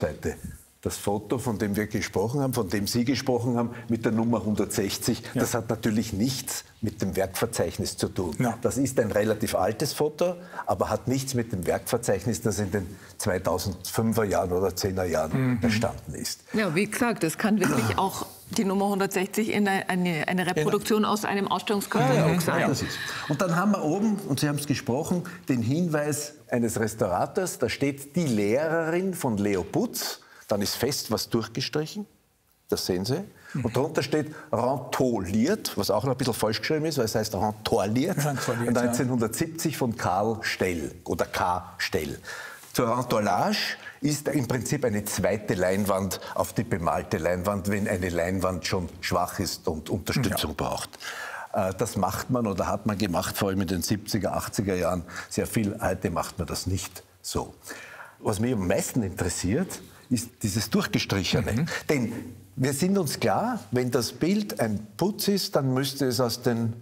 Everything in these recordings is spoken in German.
Seite. Das Foto, von dem wir gesprochen haben, von dem Sie gesprochen haben, mit der Nummer 160, das hat natürlich nichts mit dem Werkverzeichnis zu tun. Ja. Das ist ein relativ altes Foto, aber hat nichts mit dem Werkverzeichnis, das in den 2005er Jahren oder 10er Jahren entstanden ist. Ja, wie gesagt, das kann wirklich auch die Nummer 160 in eine Reproduktion aus einem Ausstellungskatalog sein. Das ist. Und dann haben wir oben, und Sie haben es gesprochen, den Hinweis eines Restaurators. Da steht die Lehrerin von Leo Putz. Dann ist fest was durchgestrichen, das sehen Sie. Und darunter steht rentoliert, was auch noch ein bisschen falsch geschrieben ist, weil es heißt rentoliert, 1970 von Karl Stell oder K. Stell. Zur Rentolage ist im Prinzip eine zweite Leinwand auf die bemalte Leinwand, wenn eine Leinwand schon schwach ist und Unterstützung braucht. Das macht man oder hat man gemacht, vor allem in den 70er, 80er Jahren sehr viel. Heute macht man das nicht so. Was mich am meisten interessiert, ist dieses Durchgestrichene. Denn wir sind uns klar, wenn das Bild ein Putz ist, dann müsste es aus den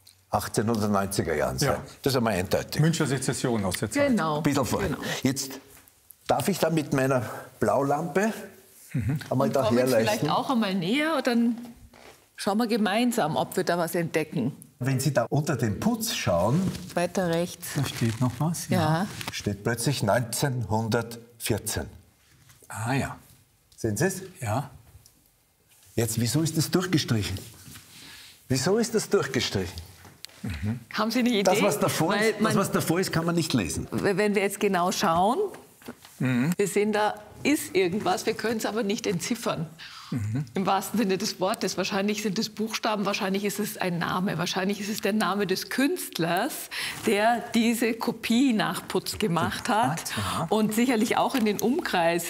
1890er Jahren sein. Ja. Das ist einmal eindeutig. Münchner Sezession aus der Zeit. Genau. Ein bisschen vorher. Genau. Jetzt darf ich da mit meiner Blaulampe einmal da herleisten. Vielleicht auch einmal näher und dann schauen wir gemeinsam, ob wir da was entdecken. Wenn Sie da unter den Putz schauen, weiter rechts, da steht noch was. Ja. Steht plötzlich 1914. Ah ja. Sehen Sie es? Ja. Jetzt, wieso ist das durchgestrichen? Wieso ist das durchgestrichen? Haben Sie eine Idee? Das, was davor ist, kann man nicht lesen. Wenn wir jetzt genau schauen, wir sehen, da ist irgendwas, wir können es aber nicht entziffern. Im wahrsten Sinne des Wortes. Wahrscheinlich sind es Buchstaben, wahrscheinlich ist es ein Name, wahrscheinlich ist es der Name des Künstlers, der diese Kopie nach Putz gemacht hat und sicherlich auch in den Umkreis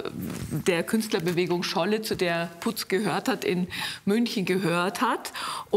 der Künstlerbewegung Scholle, zu der Putz gehört hat, in München gehört hat.